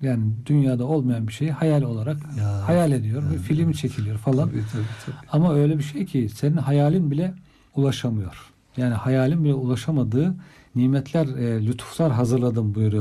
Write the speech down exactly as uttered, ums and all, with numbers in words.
Yani dünyada olmayan bir şeyi hayal olarak Ya, hayal ediyor yani, ve film evet. çekiliyor falan. Tabii, tabii, tabii. Ama öyle bir şey ki senin hayalin bile ulaşamıyor. Yani hayalin bile ulaşamadığı nimetler, e, lütuflar hazırladım buyuruyor